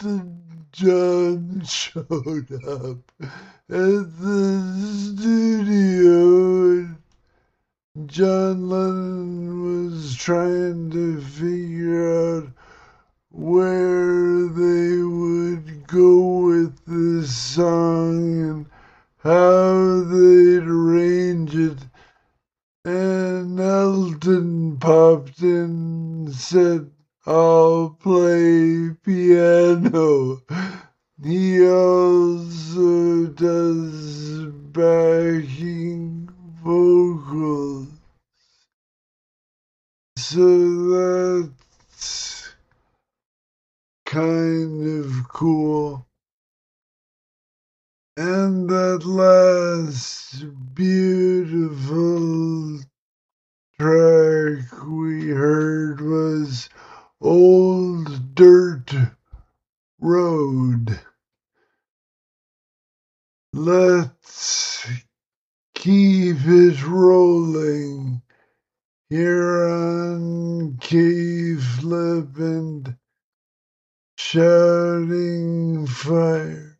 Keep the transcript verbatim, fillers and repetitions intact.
Elton John showed up at the studio. John Lennon was trying to figure out where they would go with this song and how they'd arrange it. And Elton popped in and said, "I'll play piano." He also does backing vocals. So that's kind of cool. And that last beautiful track we heard was Old Dirt Road. Let's keep it rolling here on K-Flip and Shouting Fire.